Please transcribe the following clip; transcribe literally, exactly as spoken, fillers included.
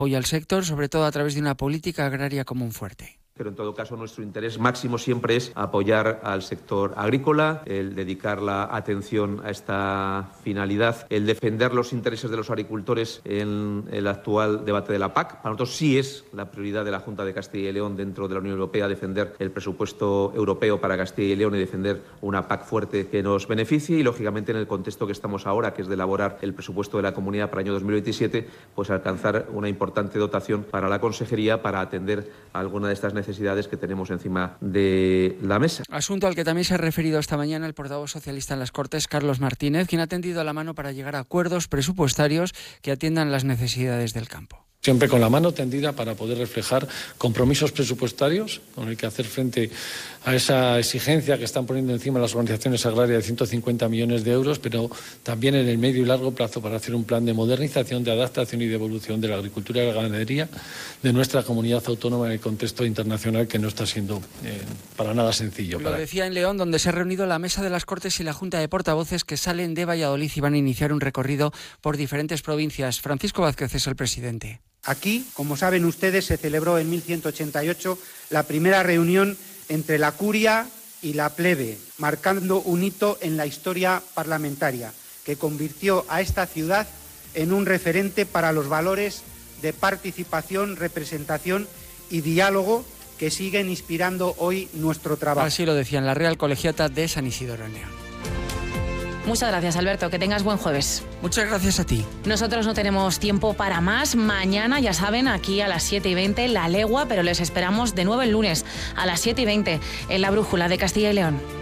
Apoya al sector, sobre todo a través de una política agraria común fuerte. Pero en todo caso nuestro interés máximo siempre es apoyar al sector agrícola, el dedicar la atención a esta finalidad, el defender los intereses de los agricultores en el actual debate de la P A C. Para nosotros sí es la prioridad de la Junta de Castilla y León dentro de la Unión Europea defender el presupuesto europeo para Castilla y León y defender una P A C fuerte que nos beneficie y, lógicamente, en el contexto que estamos ahora, que es de elaborar el presupuesto de la Comunidad para el año dos mil veintisiete, pues alcanzar una importante dotación para la Consejería para atender a alguna de estas necesidades necesidades que tenemos encima de la mesa. Asunto al que también se ha referido esta mañana el portavoz socialista en las Cortes, Carlos Martínez, quien ha tendido la mano para llegar a acuerdos presupuestarios que atiendan las necesidades del campo. Siempre con la mano tendida para poder reflejar compromisos presupuestarios con el que hacer frente a esa exigencia que están poniendo encima las organizaciones agrarias de ciento cincuenta millones de euros, pero también en el medio y largo plazo para hacer un plan de modernización, de adaptación y de evolución de la agricultura y la ganadería de nuestra comunidad autónoma en el contexto internacional, que no está siendo eh, para nada sencillo. Lo para... decía en León, donde se ha reunido la Mesa de las Cortes y la Junta de Portavoces, que salen de Valladolid y van a iniciar un recorrido por diferentes provincias. Francisco Vázquez es el presidente. Aquí, como saben ustedes, se celebró en mil ciento ochenta y ocho la primera reunión entre la curia y la plebe, marcando un hito en la historia parlamentaria, que convirtió a esta ciudad en un referente para los valores de participación, representación y diálogo que siguen inspirando hoy nuestro trabajo. Así lo decía en la Real Colegiata de San Isidoro en León. Muchas gracias, Alberto. Que tengas buen jueves. Muchas gracias a ti. Nosotros no tenemos tiempo para más. Mañana, ya saben, aquí a las siete y veinte, La Legua, pero les esperamos de nuevo el lunes a las siete y veinte en La Brújula de Castilla y León.